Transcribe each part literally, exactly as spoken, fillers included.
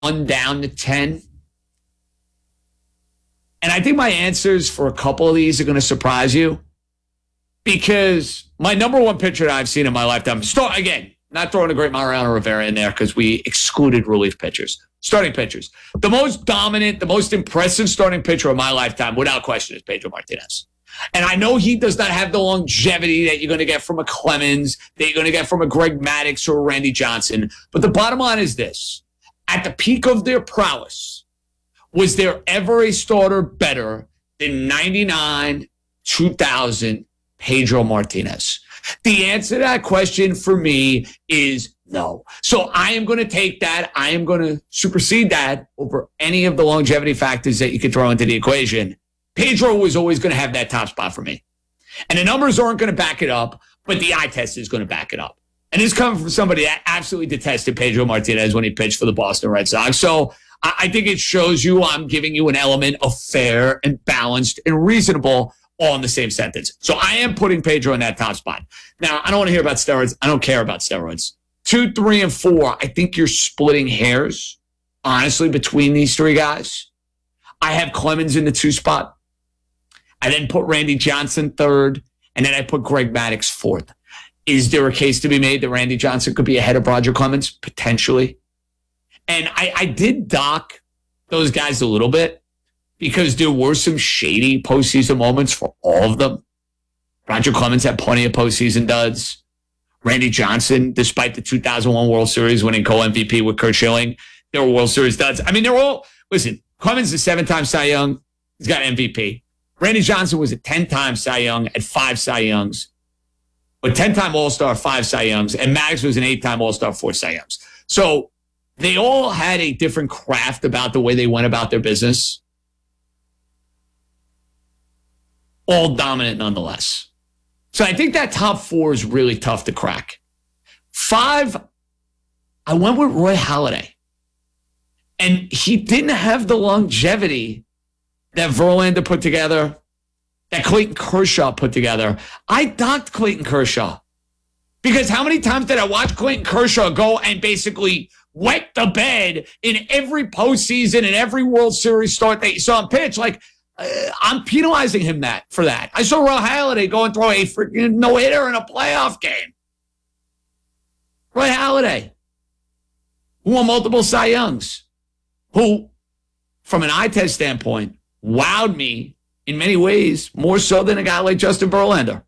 one down to ten? And I think my answers for a couple of these are going to surprise you, because my number one pitcher that I've seen in my lifetime, start again, not throwing a great Mariano Rivera in there because we excluded relief pitchers, starting pitchers. The most dominant, the most impressive starting pitcher of my lifetime, without question, is Pedro Martinez. And I know he does not have the longevity that you're going to get from a Clemens, that you're going to get from a Greg Maddux or a Randy Johnson. But the bottom line is this. At the peak of their prowess, was there ever a starter better than ninety-nine, two thousand, Pedro Martinez? The answer to that question for me is no. So I am going to take that. I am going to supersede that over any of the longevity factors that you could throw into the equation. Pedro was always going to have that top spot for me. And the numbers aren't going to back it up, but the eye test is going to back it up. And this comes from somebody that absolutely detested Pedro Martinez when he pitched for the Boston Red Sox. So I think it shows you I'm giving you an element of fair and balanced and reasonable all in the same sentence. So I am putting Pedro in that top spot. Now, I don't want to hear about steroids. I don't care about steroids. Two, three, and four, I think you're splitting hairs, honestly, between these three guys. I have Clemens in the two spot. I then put Randy Johnson third, and then I put Greg Maddux fourth. Is there a case to be made that Randy Johnson could be ahead of Roger Clemens? Potentially. And I, I did dock those guys a little bit because there were some shady postseason moments for all of them. Roger Clemens had plenty of postseason duds. Randy Johnson, despite the two thousand one World Series winning co-M V P with Curt Schilling, there were World Series duds. I mean, they're all, listen, Clemens is seven-time Cy Young. He's got M V P. Randy Johnson was a ten-time Cy Young at five Cy Youngs, but ten-time All-Star, five Cy Youngs, and Maddux was an eight-time All-Star, four Cy Youngs. So they all had a different craft about the way they went about their business. All dominant nonetheless. So I think that top four is really tough to crack. Five, I went with Roy Halladay. And he didn't have the longevity that Verlander put together, that Clayton Kershaw put together. I docked Clayton Kershaw. Because how many times did I watch Clayton Kershaw go and basically wet the bed in every postseason and every World Series start that you saw him pitch? Like, uh, I'm penalizing him that for that. I saw Roy Halladay go and throw a freaking no-hitter in a playoff game. Roy Halladay, who won multiple Cy Youngs, who, from an eye test standpoint, wowed me in many ways, more so than a guy like Justin Verlander.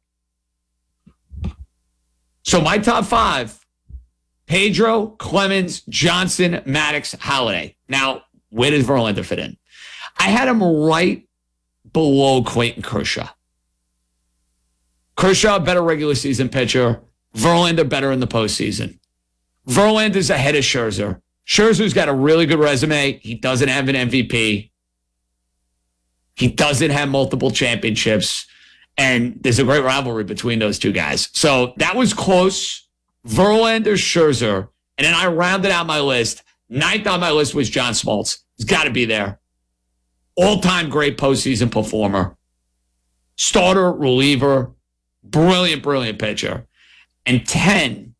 So my top five, Pedro, Clemens, Johnson, Maddux, Halladay. Now, where does Verlander fit in? I had him right below Clayton Kershaw. Kershaw, better regular season pitcher. Verlander, better in the postseason. Verlander's ahead of Scherzer. Scherzer's got a really good resume. He doesn't have an M V P. He doesn't have multiple championships. And there's a great rivalry between those two guys. So that was close. Verlander, Scherzer. And then I rounded out my list. Ninth on my list was John Smoltz. He's got to be there. All-time great postseason performer. Starter, reliever. Brilliant, brilliant pitcher. And ten,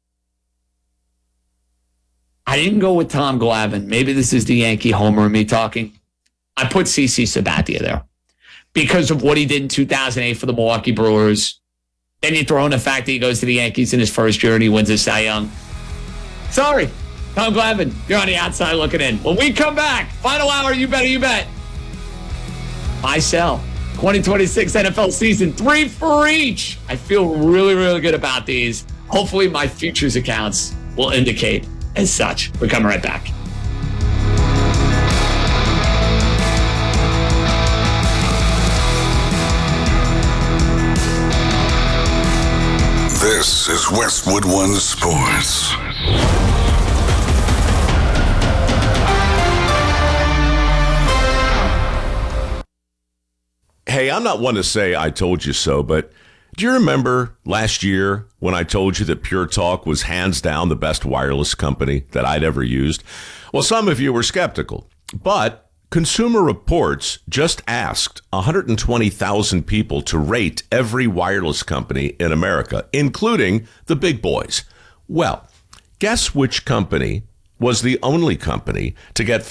I didn't go with Tom Glavine. Maybe this is the Yankee homer in me talking. I put C C Sabathia there because of what he did in two thousand eight for the Milwaukee Brewers. Then you throw in the fact that he goes to the Yankees in his first year and he wins a Cy Young. Sorry, Tom Glavine, you're on the outside looking in. When we come back, final hour, you better, you bet. Buy, sell. twenty twenty-six N F L season, three for each. I feel really, really good about these. Hopefully my futures accounts will indicate as such. We're coming right back. This is Westwood One Sports. Hey, I'm not one to say I told you so, but do you remember last year when I told you that Pure Talk was hands down the best wireless company that I'd ever used? Well, some of you were skeptical, but Consumer Reports just asked one hundred twenty thousand people to rate every wireless company in America, including the big boys. Well, guess which company was the only company to get